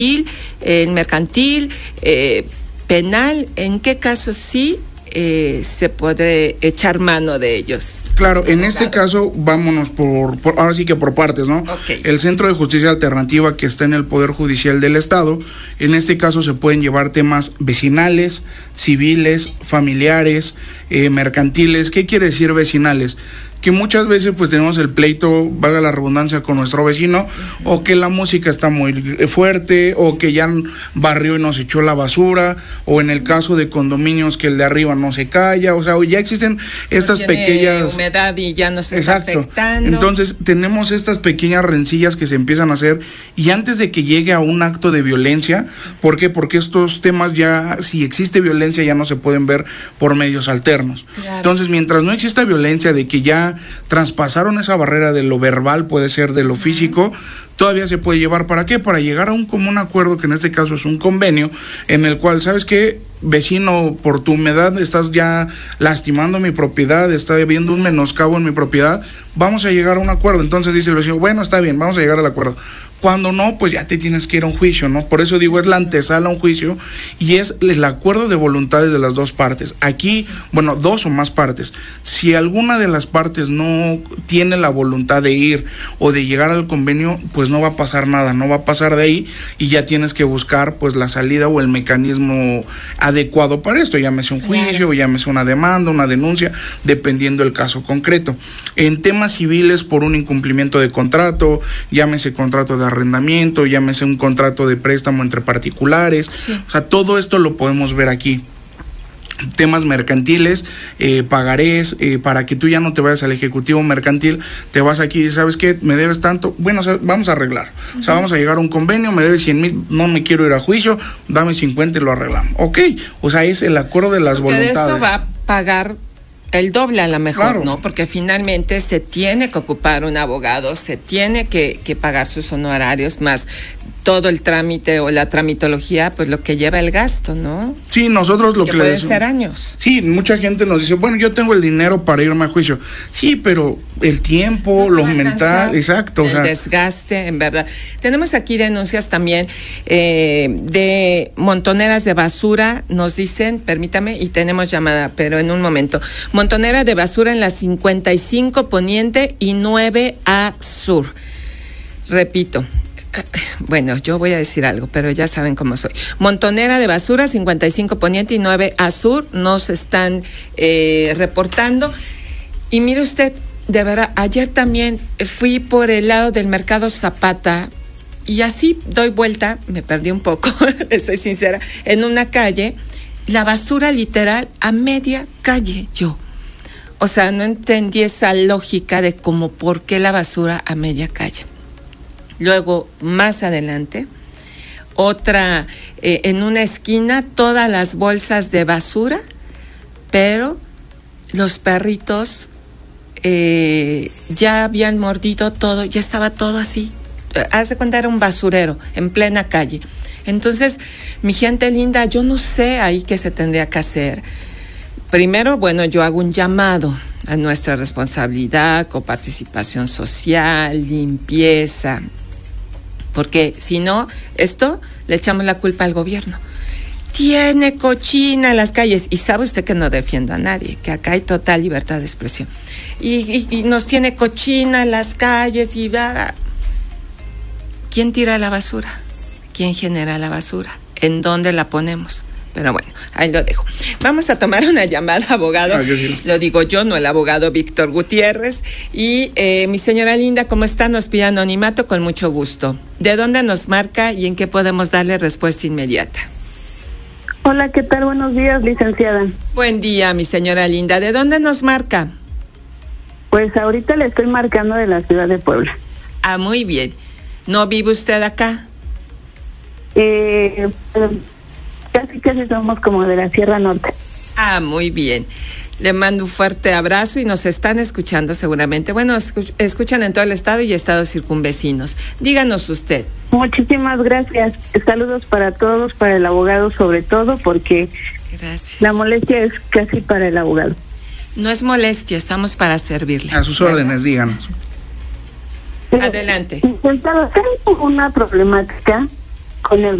el mercantil, penal, ¿en qué casos sí se podrá echar mano de ellos? Claro, en este caso vámonos por ahora sí que por partes, ¿no? Okay. El Centro de Justicia Alternativa que está en el Poder Judicial del Estado, en este caso se pueden llevar temas vecinales, civiles, familiares, mercantiles. ¿Qué quiere decir vecinales? Que muchas veces pues tenemos el pleito, valga la redundancia, con nuestro vecino, o que la música está muy fuerte, o que ya barrió y nos echó la basura, o en el caso de condominios que el de arriba no se calla, o sea, ya existen estas pequeñas humedad y ya nos está afectando. Entonces tenemos estas pequeñas rencillas que se empiezan a hacer, y antes de que llegue a un acto de violencia, ¿por qué? Porque estos temas ya, si existe violencia, ya no se pueden ver por medios alternos. Claro. Entonces, mientras no exista violencia de que ya traspasaron esa barrera de lo verbal, puede ser de lo físico, todavía se puede llevar. ¿Para qué? Para llegar a un común acuerdo, que en este caso es un convenio, en el cual, ¿sabes qué? Vecino, por tu humedad estás ya lastimando mi propiedad, está habiendo un menoscabo en mi propiedad, vamos a llegar a un acuerdo. Entonces dice el vecino, bueno, está bien, vamos a llegar al acuerdo. Cuando no, pues ya te tienes que ir a un juicio, ¿no? Por eso digo, es la antesala a un juicio, y es el acuerdo de voluntades de las dos partes. Aquí, bueno, dos o más partes. Si alguna de las partes no tiene la voluntad de ir o de llegar al convenio, pues no va a pasar nada, no va a pasar de ahí, y ya tienes que buscar pues la salida o el mecanismo adecuado para esto, llámese un juicio, o llámese una demanda, una denuncia, dependiendo del caso concreto. En temas civiles, por un incumplimiento de contrato, llámese contrato de arrendamiento, llámese un contrato de préstamo entre particulares, o sea, todo esto lo podemos ver aquí. Temas mercantiles, pagarés, para que tú ya no te vayas al ejecutivo mercantil, te vas aquí y ¿sabes qué? Me debes tanto, bueno, o sea, vamos a arreglar, o sea, vamos a llegar a un convenio, me debes 100,000, no me quiero ir a juicio, dame 50 y lo arreglamos, ok, o sea, es el acuerdo de las voluntades. De eso va a pagar el doble a lo mejor, claro, ¿no? Porque finalmente se tiene que ocupar un abogado, se tiene que pagar sus honorarios, más todo el trámite o la tramitología, pues lo que lleva el gasto, ¿no? Sí, nosotros lo que pueden ser años. Sí, mucha gente nos dice, bueno, yo tengo el dinero para irme a juicio. Sí, pero el tiempo, lo mental, exacto. El desgaste, en verdad. Tenemos aquí denuncias también de montoneras de basura, nos dicen, permítame, y tenemos llamada, pero en un momento. Montonera de basura en la 55 Poniente y 9A Sur. Repito. Bueno, yo voy a decir algo, pero ya saben cómo soy. Montonera de basura, 55 Poniente y 9A Sur, nos están reportando. Y mire usted, de verdad, ayer también fui por el lado del Mercado Zapata y así doy vuelta, me perdí un poco, soy sincera, en una calle, la basura literal a media calle, yo. O sea, no entendí esa lógica de cómo por qué la basura a media calle. Luego, más adelante, otra, en una esquina, todas las bolsas de basura, pero los perritos ya habían mordido todo, ya estaba todo así. Haz de cuenta, era un basurero en plena calle. Entonces, mi gente linda, yo no sé ahí qué se tendría que hacer. Primero, bueno, yo hago un llamado a nuestra responsabilidad, coparticipación social, limpieza, porque si no, esto le echamos la culpa al gobierno. Tiene cochina en las calles, y sabe usted que no defiendo a nadie, que acá hay total libertad de expresión, y nos tiene cochina en las calles, y ¿quién tira la basura? ¿Quién genera la basura? ¿En dónde la ponemos? Pero bueno, ahí lo dejo. Vamos a tomar una llamada, abogado. Sí. Lo digo yo, no el abogado Víctor Gutiérrez. Y mi señora linda, ¿cómo está? Nos pide anonimato, con mucho gusto. ¿De dónde nos marca y en qué podemos darle respuesta inmediata? Hola, ¿qué tal? Buenos días, licenciada. Buen día, mi señora linda. ¿De dónde nos marca? Pues ahorita le estoy marcando de la ciudad de Puebla. Ah, muy bien. ¿No vive usted acá? Casi somos como de la Sierra Norte. Ah, muy bien. Le mando un fuerte abrazo y nos están escuchando seguramente. Bueno, escuchan en todo el estado y estados circunvecinos. Díganos usted. Muchísimas gracias. Saludos para todos, para el abogado sobre todo, porque gracias. La molestia es casi para el abogado. No es molestia, estamos para servirle. A sus órdenes, díganos. Adelante. Tengo una problemática con el